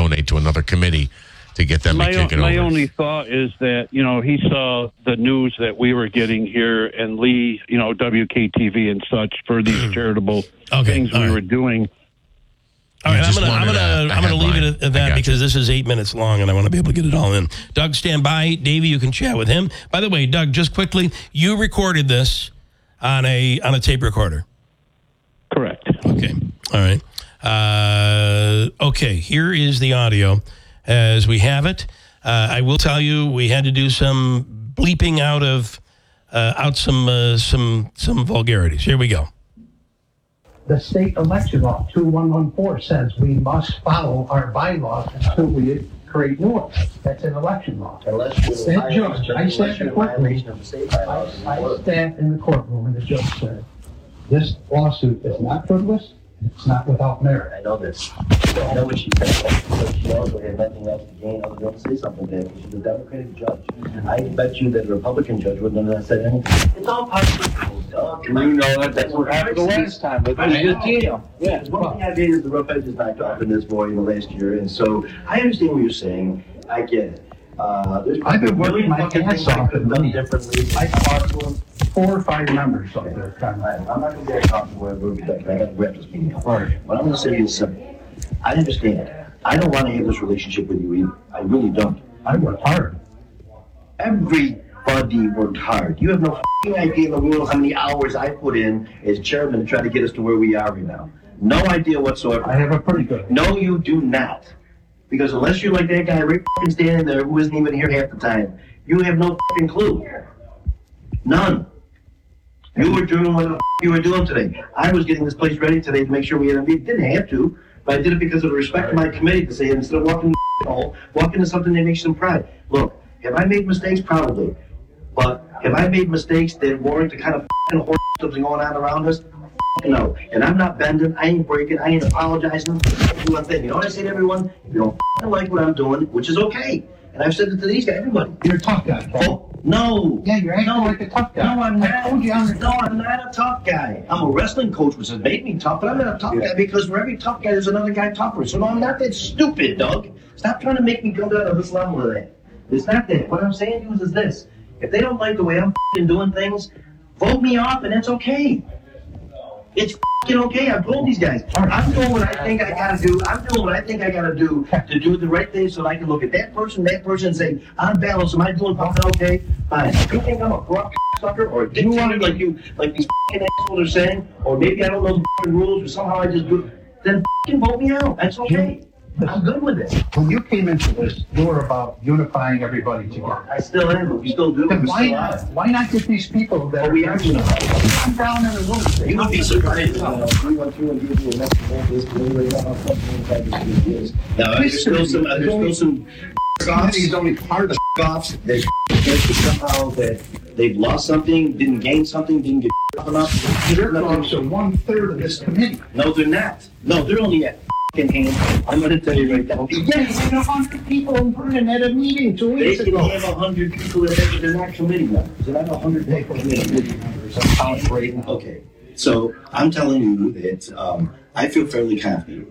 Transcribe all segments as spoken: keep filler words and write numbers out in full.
donate to another committee to get them my, to kick it my over. only thought is that, you know, he saw the news that we were getting here and Lee, you know, W K T V and such for these charitable Okay, things we all right. were doing. You All right, I'm just gonna, I'm wanted gonna, a- a I'm gonna leave headline. it at I that got because this is eight minutes long, and I want to be able to get it all in. Doug, stand by. Davey, you can chat with him. By the way, Doug, just quickly, you recorded this on a on a tape recorder. Correct. Okay. All right. Uh, okay. Here is the audio as we have it. Uh, I will tell you, we had to do some bleeping out of uh, out some uh, some some vulgarities. Here we go. The state election law two one one four says we must follow our bylaws until we create new ones. That's an election law. Unless That you judge, I sat in the courtroom. violation of the state bylaws. I, I sat in the courtroom and the judge said, this lawsuit is not frivolous, it's not without merit. I know this. I know what she said, but she also had nothing else to gain other than to say something there. She's a Democratic judge. I bet you that a Republican judge wouldn't have said anything. It's all possible, Doug. You know that that's what happened the last time. It was just deal. Yeah, one thing I did is the rough edges knocked off in this boy in the last year, and so I understand what you're saying. I get it. Uh, there's I've been working my fucking ass things I off could have at done Lee. differently. I talked to them, four or five members of their Congress. I'm not going to get talking where we're I got to wrap this meeting up. What I'm going to say is simple. I understand. I don't want to have this relationship with you either. I really don't. I worked hard. Everybody worked hard. You have no f***ing idea in the world how many hours I put in as chairman to try to get us to where we are right now. No idea whatsoever. I have a pretty good. No, you do not. Because unless you're like that guy right f***ing standing there who isn't even here half the time, you have no f***ing clue. None. You were doing what the f*** you were doing today. I was getting this place ready today to make sure we had a meeting. Didn't have to, but I did it because of the respect of my committee to say, instead of walking the hole, walk into something that makes you some pride. Look, have I made mistakes? Probably. But have I made mistakes that warrant the kind of f***ing horse something going on around us? No. And I'm not bending, I ain't breaking, I ain't apologizing. Do one thing. You know what I say to everyone? If you don't f***ing like what I'm doing, which is okay. And I've said it to these guys, everybody. You're a tough guy, Paul. Oh, no. Yeah, you're acting no. like a tough guy. No, I'm I not. told you I'm no, I'm not a tough guy. I'm a wrestling coach, which has made me tough, but I'm not a tough guy because for every tough guy, there's another guy tougher. So no, I'm not that stupid, Doug. Stop trying to make me come down to this level of that. It's not that. What I'm saying to you is this. If they don't like the way I'm f***ing doing things, vote me off, and that's okay. It's f***ing okay. I've told these guys. I'm doing what I think I gotta do. I'm doing what I think I gotta do to do the right thing so that I can look at that person, that person, and say, on balance, am I doing something okay? Fine. If you think I'm a corrupt sucker or a dictator like you, like these f***ing assholes are saying, or maybe I don't know the f***ing rules, or somehow I just do it, then f***ing vote me out. That's okay. I'm good with it. When you came into this, you were about unifying everybody together. I still am. We still do. Then We why still not? are. Why not get these people that But are we are unified. I'm down in the room. You would be surprised. Uh, we went through and gave you a message of this committee right now. Something is. Now, there's still some. Uh, there's still some. Committee's only part of Offs that somehow that they've lost something, didn't gain something, didn't get enough. Your dogs are one third of this committee. No, they're not. No, they're only at f***ing hand. I'm going to tell you right now. Yes, we had a hundred people in Vernon at a meeting two They weeks can ago. have a hundred people that have, they're not committee members. They're not a hundred people committee members. I'm counting right now. Okay, so I'm telling you that um, I feel fairly confident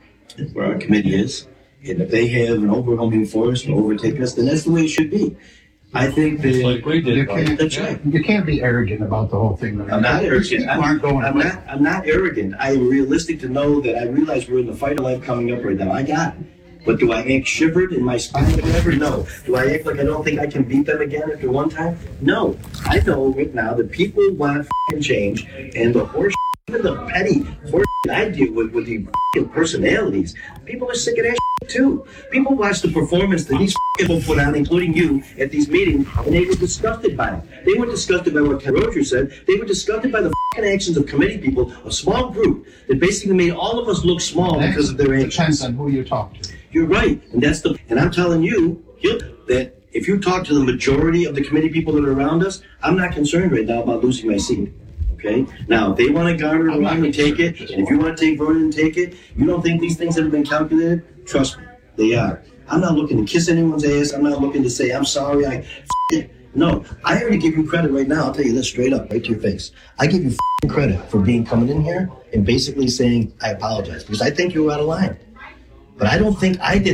where our committee is. And if they have an overwhelming force to overtake us, then that's the way it should be. I think that Like we did. You can't, that's right. you can't be arrogant about the whole thing. I'm not arrogant. People aren't going I'm away. not. I'm not arrogant. I am realistic to know that I realize we're in the fight of life coming up right now. I got it. But do I act shivered in my spine or whatever? No. Do I act like I don't think I can beat them again after one time? No. I know right now that people want f***ing change, and the horse, even the petty horse I deal with, with the f***ing personalities, people are sick of that shit too. People watch the performance that these people put on, including you, at these meetings, and they were disgusted by it. They weren't disgusted by what Ken Roger said. They were disgusted by the f***ing actions of committee people, a small group that basically made all of us look small because of their actions. Depends on who you talk to. You're right, and that's the. And I'm telling you, you that if you talk to the majority of the committee people that are around us, I'm not concerned right now about losing my seat. Okay. Now, if they want to garner it around and take it, and if you want to take Vernon and take it, you don't think these things have been calculated? Trust me, they are. I'm not looking to kiss anyone's ass. I'm not looking to say I'm sorry. I. F- it. No, I already give you credit right now. I'll tell you this straight up, right to your face. I give you f- credit for being coming in here and basically saying I apologize because I think you were out of line. But I don't think I did